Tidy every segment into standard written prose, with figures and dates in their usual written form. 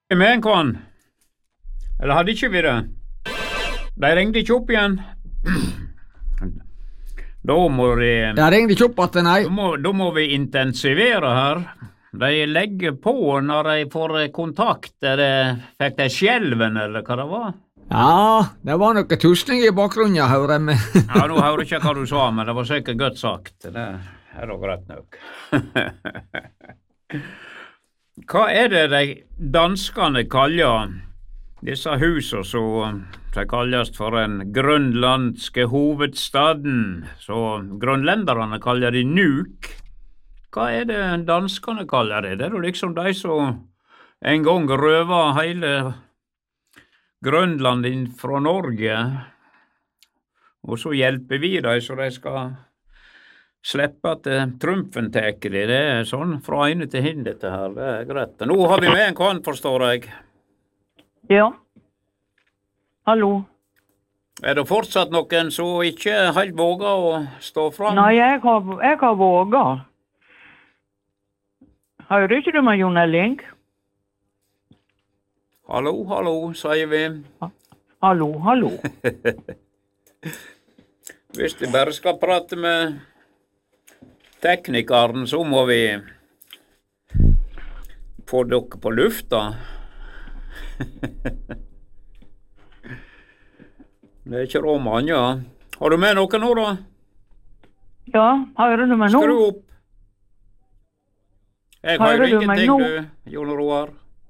Med en kvann. Eller hadde ikke vi det? De ringte ikke opp igjen. Da må de... Jeg ringte ikke opp at nei. Da må vi intensivere her. De legger på når de får kontakt. Fikk de skjelven, eller hva det var? Ja, det var noe tusning i bakgrunnen, jeg hører med. Ja, nå hører ikke hva du sa, men det var sikkert godt sagt. Det er da greit nok. Hva er det de danskene kaller disse husene som de kalles for den grønlandske hovedstaden? Så grønlenderne kaller de Nuuk. Hva er det danskene kaller det? Det er jo liksom de som en gang røva hele Grønland inn fra Norge, og så hjelper vi dem så de skal slippe at trumfen teker de. Det er sånn fra ene til hin dette her, det er greit. Nå har vi med en kvann, forstår jeg. Ja. Hallo. Er det fortsatt noen som ikke helt våger å stå fram? Nei, jeg har våget. Hører ikke du meg, Jon Elling? Hallo, hallo, sier vi. Hallo, hallo. Hvis vi bare skal prate med teknikeren, så må vi få dere på lufta. Det er ikke råmann, ja. Har du med noe nå, da? Ja, hører du meg nå? Skru opp. Jeg hører ingenting, du, Jon Roar.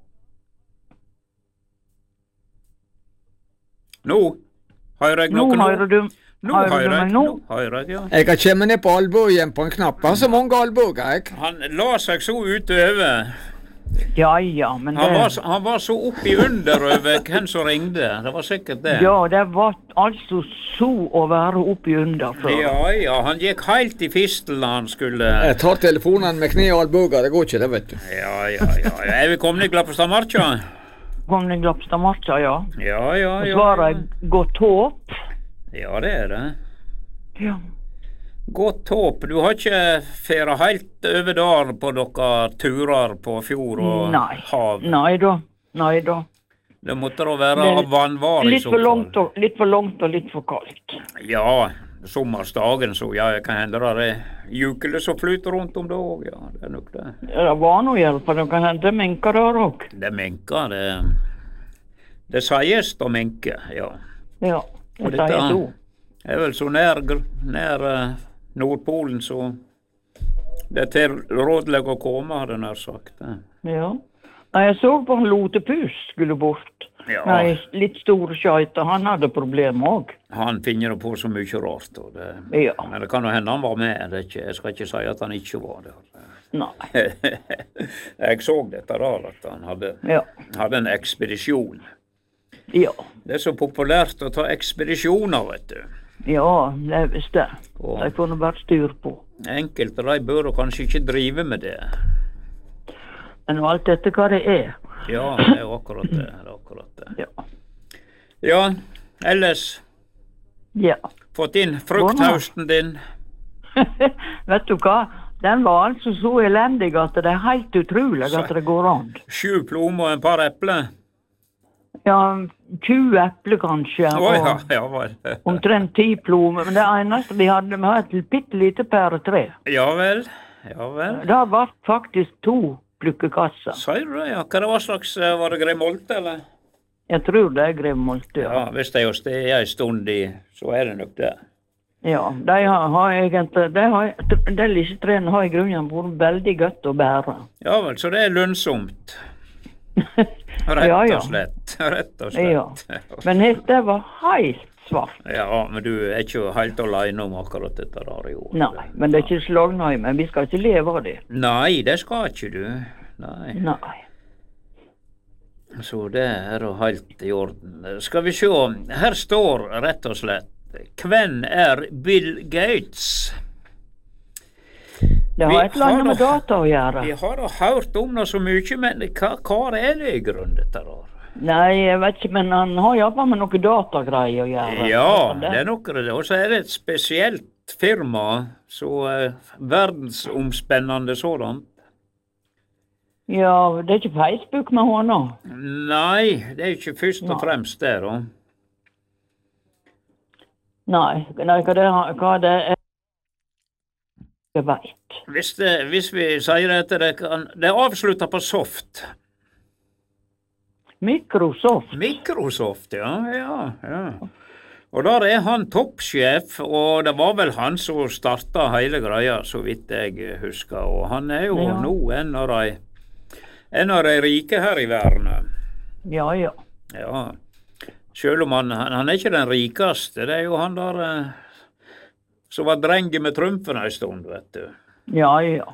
Nå hører jeg noe nå. Nå hører jeg, ja. Jeg har kommet ned på albuen på en knapp. Han har så mange albuer, jeg. Han la seg så utover. Ja, men det... Han var så oppi under over hvem som ringde. Det var sikkert det. Ja, det var altså så å være oppi under før. Ja, han gikk helt i fistel når han skulle... Jeg tar telefonen med kne og albuer, det går ikke, det vet du. Ja. Er vi kommet i Glappestadmarka? Kommet i Glappestadmarka, ja. Ja. Og svaret er godt håp. Ja, det er det. Ja. Godt håp. Du har ikke færa helt over der på dere turer på fjord og hav? Nei da. Det måtte da være vannvar i så fall. Litt for langt og litt for kaldt. Ja, sommersdagen så, ja, kan hende det er jukele som flyter rundt om det også, ja, det er nok det. Ja, det var noe hjelp, det kan hende menka der også. Det menka, det sies da menke, ja. Ja, det sies jo. Det er vel så nær Nordpolen, så det er tilrådelig å komme, hadde jeg nær sagt. Ja. Jeg så på en lotepus skulle bort. Ja. Nei, litt store skjøyter, han hadde problemer også. Han finner det på så mye rart. Ja. Men det kan jo hende han var med. Jeg skal ikke si at han ikke var der. Nei. Jeg så dette der, at han hadde en ekspedisjon. Ja. Det er så populært å ta ekspedisjoner, vet du. Ja, det er visst det. De får noe bare styr på. Enkelte, de bør kanskje ikke drive med det. Men alt dette hva det er. Ja, det er akkurat det. Ja, ellers? Ja. Fått inn frukthausten din? Vet du hva? Den var altså så elendig at det er helt utrolig at det går an. 7 plommer og en par epler? Ja, 20 epler kanskje, og omtrent 10 plommer, men det eneste vi hadde et bittelite pæretre. Ja vel. Det var faktisk 2 plukkekasser. Sier du det, ja? Hva det var slags, var det Gremolte, eller? Jeg tror det er Gremolte, ja. Ja, hvis det er en stund i, så er det nok det. Ja, de har egentlig, de lisetrene har i grunnen vært veldig godt å bære. Ja vel, så det er lønnsomt. Rett og slett. Ja, men det var helt svart. Ja, men du er ikke helt alene om akkurat dette der i år. Nei, men det er ikke slagnøy, men vi skal ikke leve av det. Nei, det skal ikke du. Nei. Så det er jo helt i orden. Skal vi se, her står rett og slett, hvem er Bill Gates? Det har et eller annet med data å gjøre. Vi har da hørt om det så mye, men hva er det i grunnen dette der? Nei, jeg vet ikke, men han har jobbet med noe datagreier å gjøre. Ja, det er noe det. Og så er det et spesielt firma, så verdensomspennende sådan. Ja, det er ikke Facebook med henne. Nei, det er ikke først og fremst det, da. Nei, hva det er, jeg vet. Hvis vi sier at det er avsluttet på soft. Microsoft, ja. Og der er han toppsjef, og det var vel han som startet hele greia, så vidt jeg husker. Og han er jo nå en av de rike her i verden. Ja. Ja. Selv om han er ikke den rikeste, det er jo han der som var drenge med Trumpen en stund, vet du. Ja,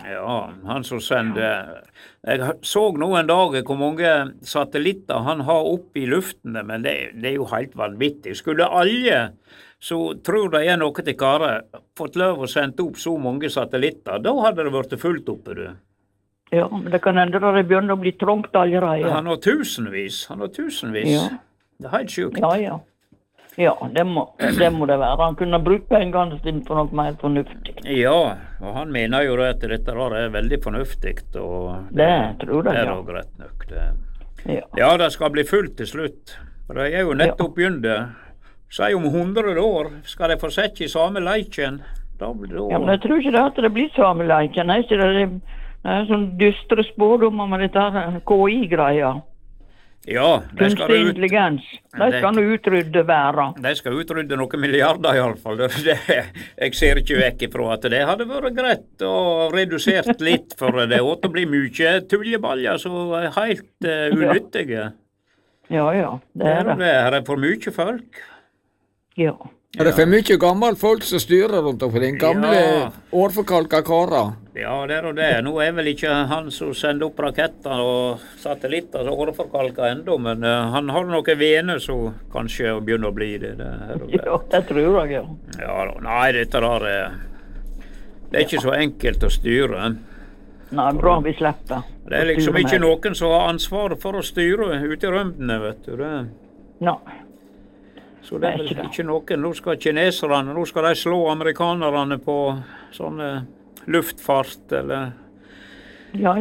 han som sender. Jeg så nå en dag hvor mange satellitter han har opp i luftene, men det er jo helt vanvittig. Skulle alle, så tror det er noe til kare, fått lov å sende opp så mange satellitter, da hadde det vært fullt oppe, du. Ja, men det kan endre det begynner å bli trångt allerede. Han har tusenvis. Ja. Det er helt sjukt. Ja, det må det være. Han kunne brukt pengene sine på noe mer fornuftig. Ja, og han mener jo at dette er veldig fornuftig, og det tror jeg, det er jo greit nok. Ja, det skal bli fullt til slutt. For det er jo nettopp begynt. Si om 100 år skal de få sett i samme leiken. Ja, men jeg tror ikke at det blir samme leiken. Det er sånn dystre spådommer med dette KI-greia. Ja, kunstig intelligens. De skal nå utrydde verden. De skal utrydde noen milliarder i alle fall. Jeg ser ikke vekk ifra at det hadde vært greit og redusert litt, for det åt å bli mye tullebaljer så er helt unyttige. Ja, det er det. Her er for mye folk. Ja. Er det for mye gammel folk som styrer rundt omkring? Gamle årforkalka karer? Ja, det er det. Nå er vel ikke han som sender opp raketter og satellitter så årforkalka enda, men han har noen vener som kanskje begynner å bli det. Ja, det tror jeg, Ja, nei, dette der det er ikke så enkelt å styre. Nei, bra vi slipper. Det er liksom ikke noen som har ansvar for å styre ute i rømdene, vet du. Nei. Så det er vel ikke noen. Nå skal kineserne, nå skal de slå amerikanerne på sånne luftfart, eller? Ja,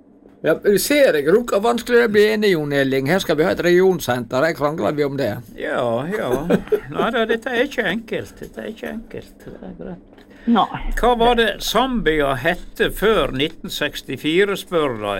du ser jeg rukker vanskelig å bli enig, Jon Elling. Her skal vi ha et regionsenter, her krangler vi om det. Ja. Nei, dette er ikke enkelt. Det er greit. Nei. Hva var det Zambia hette før 1964, spør de?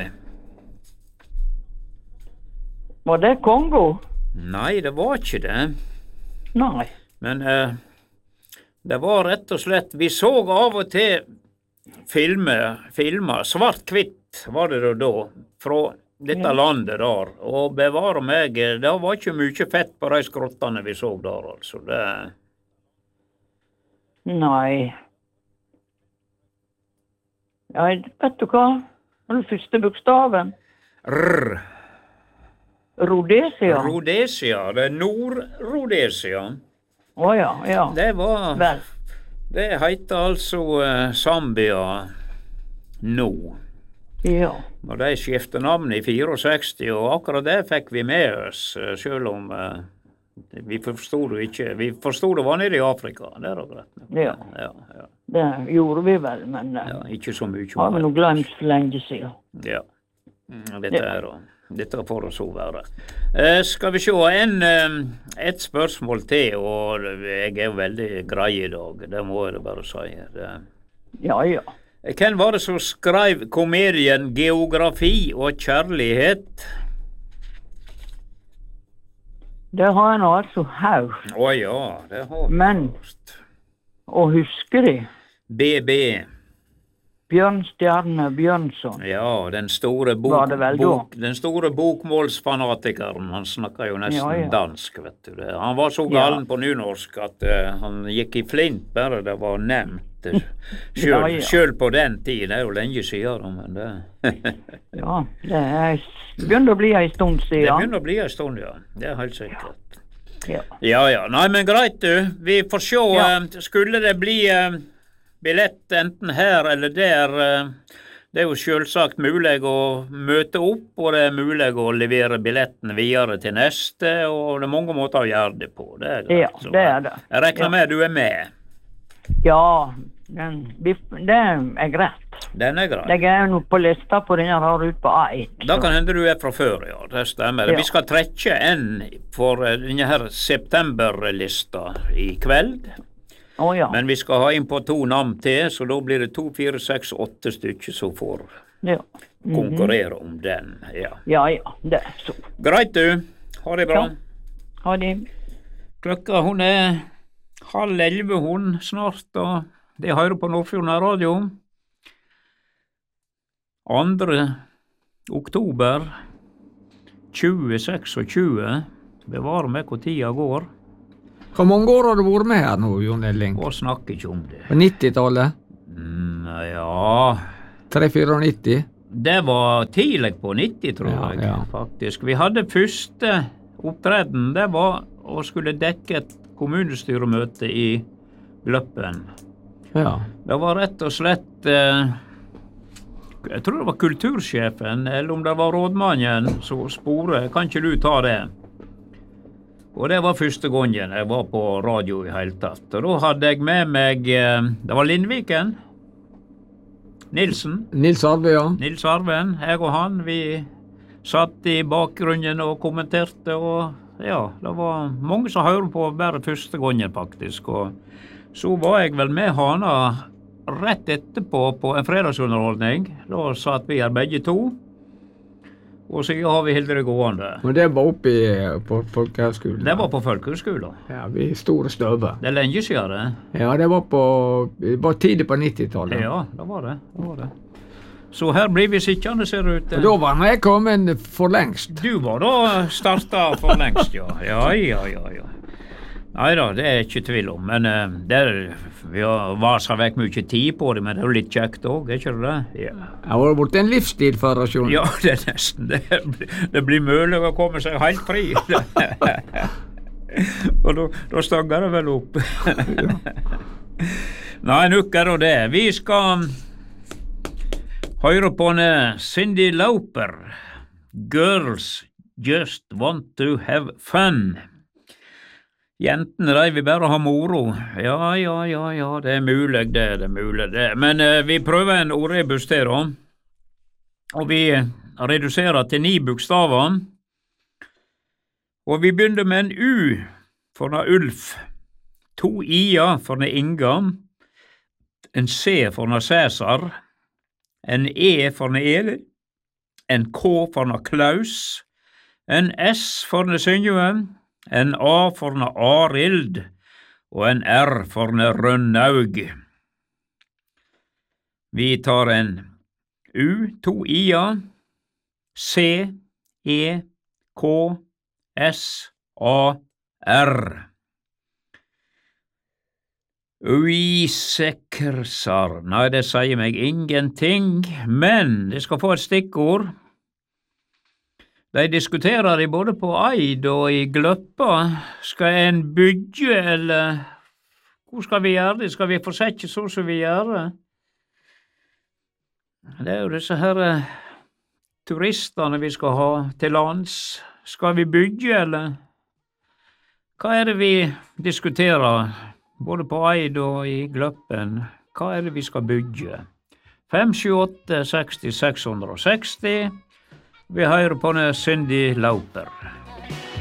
Var det Kongo? Nei, det var ikke det. Nei. Men det var rett og slett, vi så av og til filmer, svart-hvitt var det da, fra dette landet der, og bevare meg, det var ikke mye fett på de skrottene vi så der, altså. Nei. Ja, vet du hva? Den første bokstaven? R. Rhodesia? Rhodesia, det er Nord-Rhodesia. Ja. Det heter altså Zambia nå. Ja. Og de skiftet navn i 64, og akkurat det fikk vi med oss, selv om vi forstod det ikke. Vi forstod det var nede i Afrika, det er greit. Ja. Det gjorde vi vel, men ikke så mye. Har vi nå glemt for lenge siden. Ja, dette får det så være. Skal vi se, et spørsmål til, og jeg er veldig grei i dag, det må jeg bare si. Ja. Hvem var det som skrev komedien Geografi og kjærlighet? Det har jeg nå altså hørt. Ja, det har vi. Men, å huske det? BB. Bjørnstjerne Bjørnson. Ja, den store bokmålsfanatikeren. Han snakket jo nesten dansk, vet du. Han var så galen på nynorsk at han gikk i flint bare det var nevnt. Selv på den tid, det er jo lenge siden, men det... Ja, det begynner å bli en stund siden. Det begynner å bli en stund, ja. Det er helt sikkert. Ja. Nei, men greit du. Vi får se, skulle det bli... billett enten her eller der, det er jo selvsagt mulig å møte opp, og det er mulig å levere billetten videre til neste, og det er mange måter å gjøre det på. Det er greit. Ja, det er det. Jeg regner med du er med. Ja, det er greit. Den grei. Jeg er nå på lista på den jeg har ut på A1. Da kan hende du fra før, ja. Det stemmer. Ja. Vi skal trekke en for denne her septemberlista i kveld. Ja. Men vi skal ha inn på 2 navn til, så da blir det 2, 4, 6, 8 stykker som får konkurrere om den. Ja, det er så. Greit du. Ha det bra. Ha det. Klokka hun er 10:30 hun snart, og det hører på Nordfjorden Radio. 2. oktober 2026. Bevare meg hvor tida går. Hvor mange år har du vært med her nå, Jon Elling? Og snakker ikke om det. På 90-tallet? Ja. 3-94? Det var tidlig på 90, tror jeg, faktisk. Vi hadde første opptreden, det var å skulle dekke et kommunestyremøte i Gløppen. Ja. Det var rett og slett, jeg tror det var kultursjefen, eller om det var rådmannen som sporet, kan ikke du ta det? Og det var første gangen jeg var på radio i hele tatt. Og da hadde jeg med meg, det var Lindviken, Nilsen. Nils Arve, ja. Nils Arven, jeg og han, vi satt i bakgrunnen og kommenterte, og ja, det var mange som hører på bare første gangen faktisk. Og så var jeg vel med Hana rett etterpå på en fredagsunderholdning. Da satt vi her begge to. Og så har vi helt det gående. Men det var oppe på folkehøgskolen? Det var på folkehøgskolen. Ja, vi store støver. Det er lenge siden det. Ja, det var tidlig på 90-tallet. Ja, det var det. Så her blir vi sittende, ser det ut. Og da var jeg kommet for lengst. Du var da startet for lengst, ja. Ja. Neida, det er ikke tvil om. Men vi har vaset vekk mye tid på det, men det er jo litt kjekt også, er ikke det? Ja. Det har vært en livsstil for oss, Jon. Ja, det er nesten. Det blir mulig å komme seg helt fri. Og da stanger det vel opp. Nei, nok er det. Vi skal høre på en Cyndi Lauper. Girls just want to have fun. Jentene, de vil bare ha moro. Ja, det er mulig det. Men vi prøver en ordrebus til da. Og vi reduserer til 9 bokstaver. Og vi begynner med en U for en Ulf. 2 I-er for en Inga. En C for en Cæsar. En E for en Eli. En K for en Klaus. En S for en Synjue. En A for en Arild, og en R for en Rønnaug. Vi tar en U, 2 I-er, C, E, K, S, A, R. Uisekersar, nei, det sier meg ingenting, men det skal få et stikkord. De diskuterer det både på Eid og i Gløppa. Skal en bygge, eller hvor skal vi gjøre det? Skal vi fortsette så som vi gjør det? Det er jo disse her turistene vi skal ha til lands. Skal vi bygge, eller? Hva er det vi diskuterer, både på Eid og i Gløppen? Hva er det vi skal bygge? 5, 7, 8, 60, 660. Vi hører på Cyndi Lauper.